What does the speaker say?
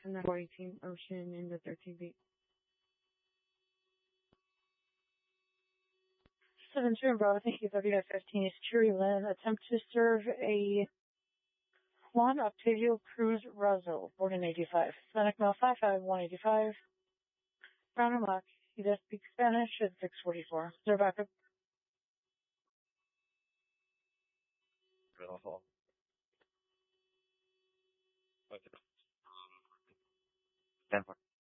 in the 18 Ocean in the 13 beat. 7-2 Bravo, thank you, 3915 is Cheery Lynn. Attempt to serve a Juan Octavio Cruz Razo, born in 85. Hispanic male, 5'5", 185. Brown and black. He does speak Spanish at 644. Is there backup? Stanford.